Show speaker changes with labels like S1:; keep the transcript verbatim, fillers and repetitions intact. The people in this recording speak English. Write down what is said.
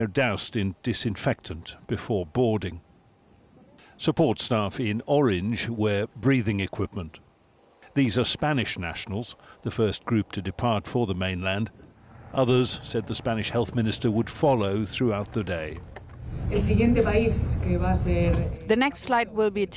S1: They're doused in disinfectant before boarding. Support staff in orange wear breathing equipment. These are Spanish nationals, the first group to depart for the mainland. Others, said the Spanish health minister, would follow throughout the day.
S2: The next flight will be